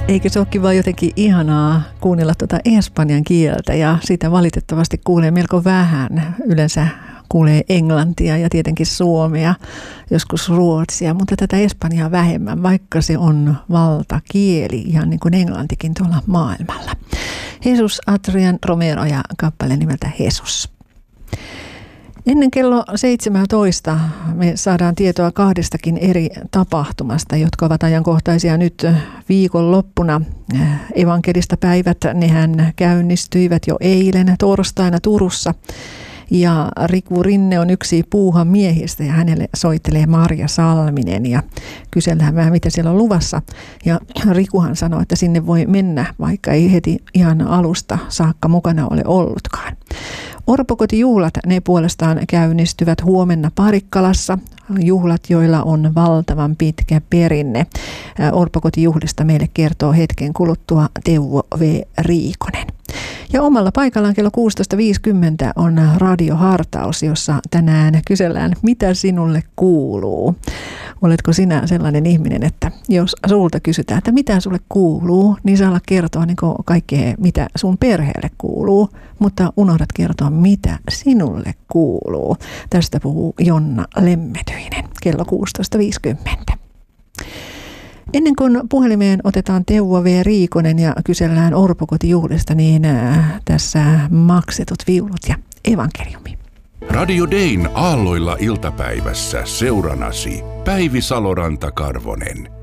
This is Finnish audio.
Eikö se olekin vaan jotenkin ihanaa kuunnella tuota espanjan kieltä, ja sitä valitettavasti kuulee melko vähän. Yleensä kuulee englantia ja tietenkin suomea, joskus ruotsia, mutta tätä espanjaa vähemmän, vaikka se on valtakieli, ihan niin kuin englantikin tuolla maailmalla. Jesus Adrian Romero ja kappale nimeltä Jesus. Ennen kello 17 me saadaan tietoa kahdestakin eri tapahtumasta, jotka ovat ajankohtaisia nyt viikonloppuna. Evankelistapäivät, nehän käynnistyivät jo eilen torstaina Turussa. Ja Riku Rinne on yksi Puuhan miehistä ja hänelle soittelee Marja Salminen ja kysellään vähän mitä siellä on luvassa. Ja Rikuhan sanoi, että sinne voi mennä, vaikka ei heti ihan alusta saakka mukana ole ollutkaan. Orpokotijuhlat, ne puolestaan käynnistyvät huomenna Parikkalassa. Juhlat, joilla on valtavan pitkä perinne. Orpokotijuhlista meille kertoo hetken kuluttua Teuvo V. Riikonen. Ja omalla paikallaan kello 16.50 on radiohartaus, jossa tänään kysellään, mitä sinulle kuuluu. Oletko sinä sellainen ihminen, että jos sulta kysytään, että mitä sulle kuuluu, niin saa olla kertoa niin kaikkea, mitä sun perheelle kuuluu, mutta unohdat kertoa, mitä sinulle kuuluu. Tästä puhuu Jonna Lemmetyinen kello 16.50. Ennen kuin puhelimeen otetaan Teuvo V. Riikonen ja kysellään orpokotijuhlista, niin tässä maksetut viulut ja evankeliumi. Radio Dayn aalloilla iltapäivässä seuranasi Päivi Saloranta-Karvonen.